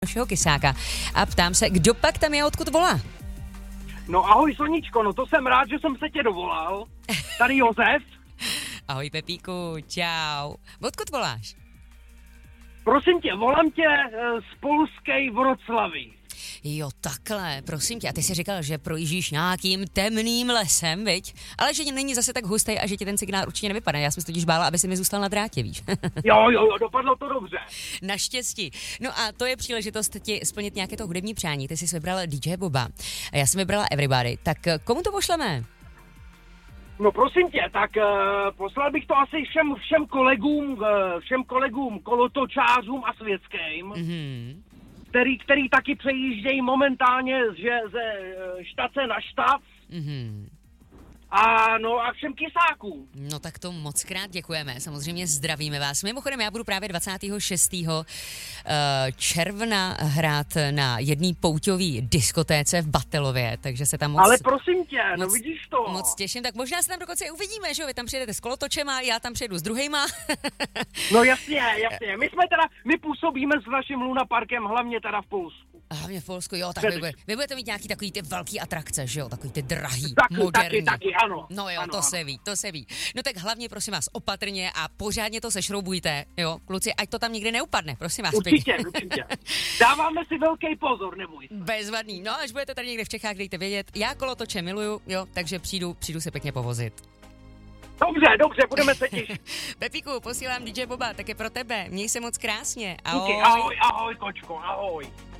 našeho Kysáka a ptám se, kdo pak tam je, odkud volá? No ahoj Soničko, no to jsem rád, že jsem se tě dovolal. Tady Josef. Ahoj Pepíku, čau. Odkud voláš? Prosím tě, volám tě z polskej Vroclavy. Jo, takhle, prosím tě. A ty jsi říkal, že projíždíš nějakým temným lesem, viď? Ale že není zase tak hustý a že ti ten signál určitě nevypadne. Já jsem se totiž bála, aby si mi zůstal na drátě, víš? Jo, dopadlo to dobře. Naštěstí. No a to je příležitost ti splnit nějaké to hudební přání. Ty jsi vybral DJ Boba a já jsem vybrala Everybody. Tak komu to pošleme? No prosím tě, tak poslal bych to asi všem kolegům kolotočářům a světským, který taky přejíždějí momentálně ze štace na štac. A všem Kysákům. No tak to moc krát děkujeme, samozřejmě zdravíme vás. Mimochodem, já budu právě 26. června hrát na jedné pouťové diskotéce v Batelově, takže se tam moc... Ale prosím tě, no vidíš to. Moc těším, tak možná se tam dokonce i uvidíme, že jo? Vy tam přijedete s kolotočem a já tam přijedu s druhejma. No jasně. My působíme s naším Luna Parkem, hlavně teda v Polsku. Hlavně v Polsku, jo, tak vy budete mít nějaký takový ty velký atrakce, že jo, takový ty drahý, taky, moderní. Taky, ano. No jo, ano, to se ví. No tak hlavně, prosím vás, opatrně a pořádně to sešroubujte, jo, kluci, ať to tam nikdy neupadne, prosím vás. Určitě. Dáváme si velký pozor, neboj se. Bezvadný, no až budete tady někde v Čechách, dejte vědět, já kolotoče miluju, jo, takže přijdu se pěkně povozit. Dobře, budeme se těšit. Pepíku, posílám DJ Boba, také pro tebe, měj se moc krásně, ahoj. Díky, ahoj, kočko, ahoj.